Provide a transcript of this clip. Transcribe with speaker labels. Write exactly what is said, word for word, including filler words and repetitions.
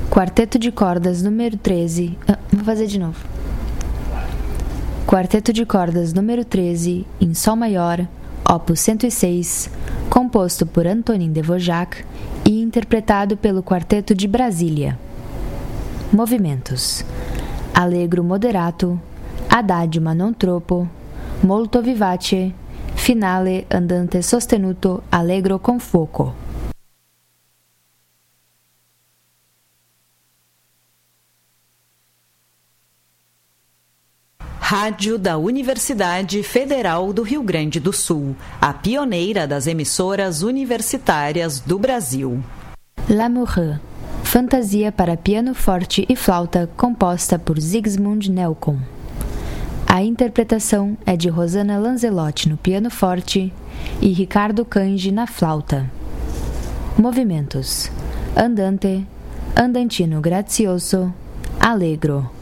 Speaker 1: Quarteto de cordas número treze. Ah, vou fazer de novo. Quarteto de cordas número treze, em Sol maior, opus cento e seis, composto por Antonin Dvořák e interpretado pelo Quarteto de Brasília. Movimentos: Allegro moderato, adagio ma non troppo, molto vivace, finale andante sostenuto, allegro con fuoco.
Speaker 2: Rádio da Universidade Federal do Rio Grande do Sul, a pioneira das emissoras universitárias do Brasil.
Speaker 1: L'Amoureux, fantasia para piano forte e flauta, composta por Sigismund Nelcon. A interpretação é de Rosana Lanzelotti no piano forte e Ricardo Cange na flauta. Movimentos: andante, andantino grazioso, allegro.